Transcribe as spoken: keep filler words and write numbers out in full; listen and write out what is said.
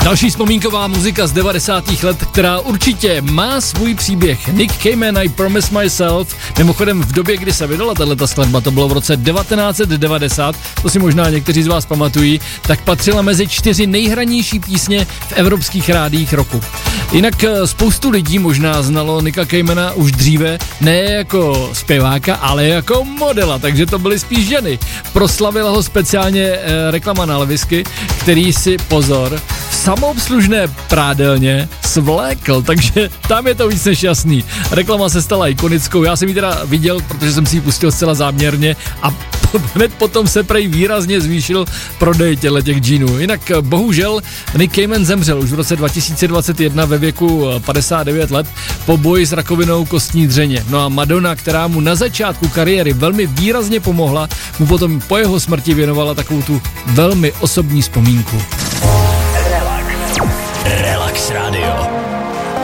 Další vzpomínková muzika z devadesátých let, která určitě má svůj příběh. Nick Cayman, I Promise Myself. Mimochodem v době, kdy se vydala tato skladba, to bylo v roce devatenáct set devadesát, to si možná někteří z vás pamatují, tak patřila mezi čtyři nejhranější písně v evropských rádiích roku. Jinak spoustu lidí možná znalo Nicka Caymana už dříve, ne jako zpěváka, ale jako modela, takže to byly spíš ženy. Proslavila ho speciálně eh, reklama na Levisky, který si, pozor, v samoobslužné prádelně svlékl, takže tam je to víc než jasný. Reklama se stala ikonickou, já jsem ji teda viděl, protože jsem si ji pustil zcela záměrně a hned potom se prej výrazně zvýšil prodej těch džínů. Jinak bohužel Nick Cayman zemřel už v roce dva tisíce dvacet jedna ve věku padesát devět let po boji s rakovinou kostní dřeně. No a Madonna, která mu na začátku kariéry velmi výrazně pomohla, mu potom po jeho smrti věnovala takovou tu velmi osobní vzpomínku. Relax Radio.